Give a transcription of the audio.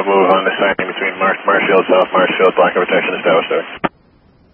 move on the sighting between Marshfield, South Marshfield, block of protection established there.